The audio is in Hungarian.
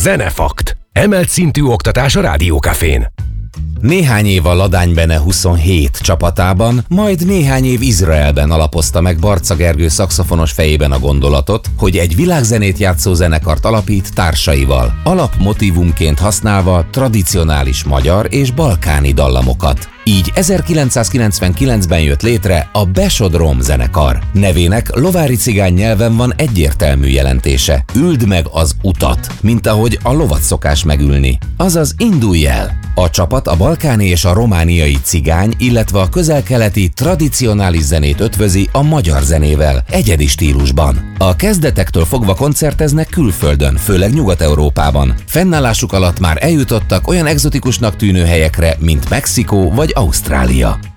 Zenefakt. Emelt szintű oktatás a Rádiókafén. Néhány év a Ladány Bene 27 csapatában, majd néhány év Izraelben alapozta meg Barca Gergő szaxofonos fejében a gondolatot, hogy egy világzenét játszó zenekart alapít társaival, alapmotívumként használva tradicionális magyar és balkáni dallamokat. Így 1999-ben jött létre a Besodrom zenekar. Nevének lovári cigány nyelven van egyértelmű jelentése. Üld meg az utat, mint ahogy a lovat szokás megülni. Azaz indulj el! A csapat a balkáni és a romániai cigány, illetve a közel-keleti tradicionális zenét ötvözi a magyar zenével, egyedi stílusban. A kezdetektől fogva koncerteznek külföldön, főleg Nyugat-Európában. Fennállásuk alatt már eljutottak olyan egzotikusnak tűnő helyekre, mint Mexikó vagy Ausztrália.